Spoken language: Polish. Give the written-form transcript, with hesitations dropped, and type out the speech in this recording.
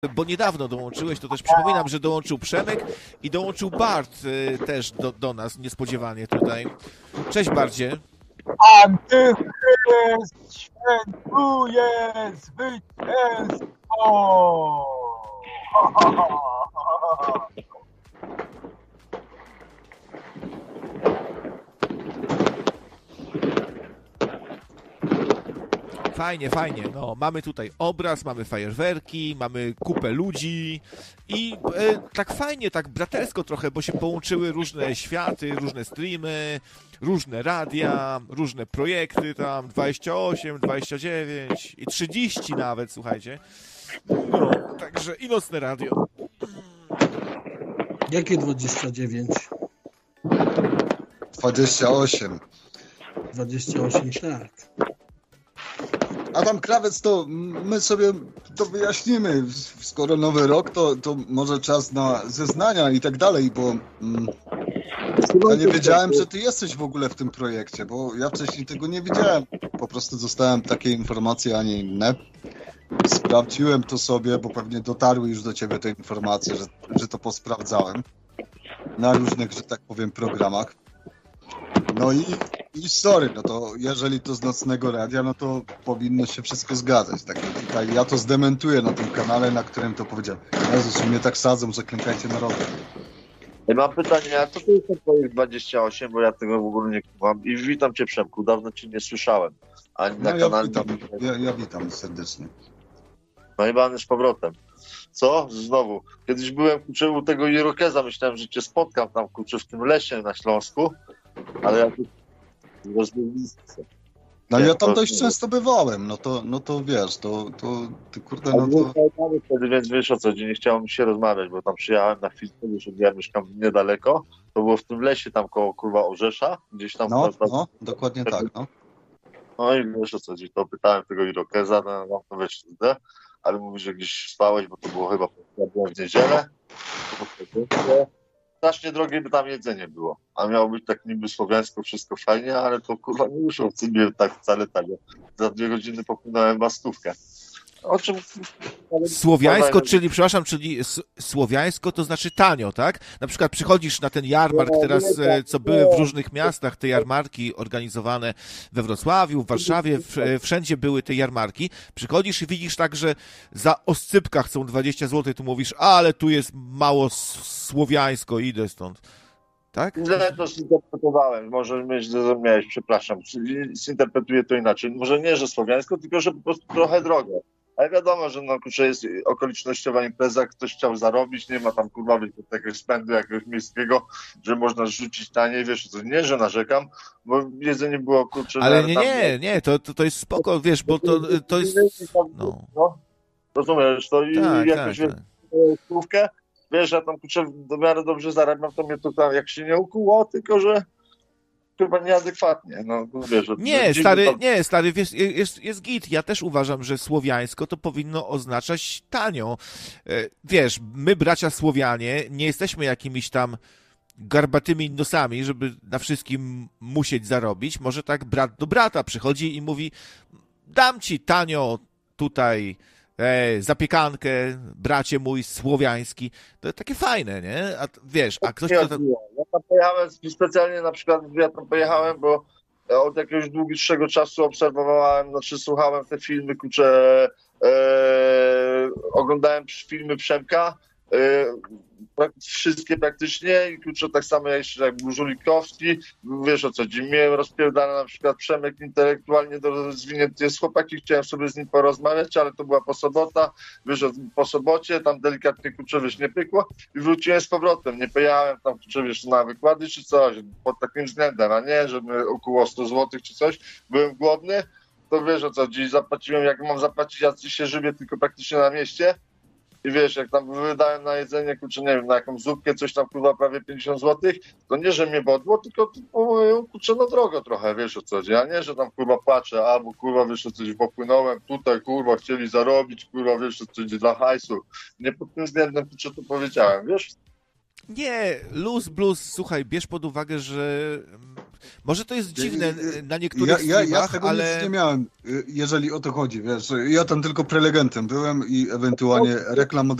bo niedawno dołączyłeś, to też przypominam, że dołączył Przemek i dołączył Bart też do nas niespodziewanie tutaj. Cześć Bardzie. Antychryst świętuje zwycięstwo! Fajnie, fajnie. No, mamy tutaj obraz, mamy fajerwerki, mamy kupę ludzi i tak fajnie, tak bratersko trochę, bo się połączyły różne światy, różne streamy, różne radia, różne projekty tam, 28, 29 i 30 nawet, słuchajcie. No, także i nocne radio. Jakie 29? 28. 28, tak. Adam Krawiec, to my sobie to wyjaśnimy. Skoro nowy rok, to może czas na zeznania i tak dalej, bo ja nie wiedziałem, że ty jesteś w ogóle w tym projekcie, bo ja wcześniej tego nie wiedziałem. Po prostu dostałem takie informacje, a nie inne. Sprawdziłem to sobie, bo pewnie dotarły już do ciebie te informacje, że to posprawdzałem na różnych, że tak powiem, programach. No i sorry, no to jeżeli to z nocnego radia, no to powinno się wszystko zgadzać. Tak, tutaj ja to zdementuję na tym kanale, na którym to powiedziałem. Jezus, mnie tak sadzą, że klękajcie na rower. Ja mam pytanie, a co to jest ten projekt 28, bo ja tego w ogóle nie kumam. I witam cię, Przemku, dawno cię nie słyszałem. Ani na kanale. Ja witam serdecznie. No i pan z powrotem. Co? Znowu. Kiedyś byłem, kurczę, u tego Irokeza, myślałem, że cię spotkam tam, kurczę, w tym lesie na Śląsku, ale ja tu rozbiegliście. No ja tam dość często bywałem, no to wiesz, to ty kurde, no to... Wtedy, więc wiesz o co chodzi, nie chciałem się rozmawiać, bo tam przyjechałem na chwilę, już ja mieszkam niedaleko, to było w tym lesie tam koło kurwa Orzesza, gdzieś tam... No, dokładnie tak, no. No i wiesz o co chodzi, to pytałem tego Irokeza, no wiesz, ale mówi, że gdzieś spałeś, bo to było chyba w niedzielę. Strasznie drogie by tam jedzenie było, a miało być tak niby słowiańsko, wszystko fajnie, ale to kurwa nie wyszło tak wcale tanio. Za 2 godziny popłynąłem bastówkę. O czym... Słowiańsko, czyli słowiańsko to znaczy tanio, tak? Na przykład przychodzisz na ten jarmark teraz, co były w różnych miastach, te jarmarki organizowane we Wrocławiu, w Warszawie, wszędzie były te jarmarki. Przychodzisz i widzisz tak, że za oscypka chcą 20 zł, tu mówisz, ale tu jest mało słowiańsko, idę stąd. Tak? Źle to zinterpretowałem, może mnie źle zrozumiałeś, przepraszam. Zinterpretuję to inaczej. Może nie, że słowiańsko, tylko że po prostu trochę drogo. Ale wiadomo, że no kurczę, jest okolicznościowa impreza, ktoś chciał zarobić, nie ma tam kurwa takiego spędu jakiegoś miejskiego, że można rzucić taniej, wiesz, to nie, że narzekam, bo jedzenie było kurczę... Ale nie, to jest spoko, wiesz, bo to jest... No. Rozumiesz, to i tak, jakoś tak. słówkę, wiesz, ja tam kurczę w miarę dobrze zarabiam, to mnie to tam jak się nie ukuło, tylko że chyba nieadekwatnie, no wiesz. Stary, wiesz, jest git. Ja też uważam, że słowiańsko to powinno oznaczać tanio. Wiesz, my bracia Słowianie nie jesteśmy jakimiś tam garbatymi nosami, żeby na wszystkim musieć zarobić. Może tak brat do brata przychodzi i mówi, dam ci tanio tutaj zapiekankę, bracie mój słowiański. To takie fajne, nie? A wiesz, a ktoś... Ja tam pojechałem specjalnie, na przykład ja tam pojechałem, bo od jakiegoś dłuższego czasu obserwowałem, znaczy słuchałem te filmy, kurczę, oglądałem filmy Przemka, wszystkie praktycznie i kurczę, tak samo jak Żulikowski, wiesz o co chodzi, miałem rozpierdane na przykład Przemek intelektualnie rozwinięty jest chłopaki, chciałem sobie z nim porozmawiać, ale to była po sobota, wiesz, po sobocie, tam delikatnie kurczę, wiesz, nie pykło i wróciłem z powrotem, nie pojechałem tam kurczę, wiesz, na wykłady czy coś, pod takim względem, a nie, żeby około 100 zł czy coś, byłem głodny, to wiesz o co chodzi, zapłaciłem, jak mam zapłacić, ja się żywię tylko praktycznie na mieście. I wiesz, jak tam wydałem na jedzenie, kurczę, nie wiem, na jakąś zupkę, coś tam, kurwa, prawie 50 zł, to nie, że mnie bodło, tylko kurczę, no drogo trochę, wiesz o co chodzi, a nie, że tam, kurwa, płaczę, albo, kurwa, wiesz o co chodzi, popłynąłem tutaj, kurwa, chcieli zarobić, kurwa, wiesz o co chodzi, dla hajsu. Nie pod tym względem, kurczę, to powiedziałem, wiesz? Nie, luz, blues, słuchaj, bierz pod uwagę, że Może to jest dziwne na niektórych Ja streamach, tego ale... nic nie miałem, jeżeli o to chodzi, wiesz. Ja tam tylko prelegentem byłem i ewentualnie reklam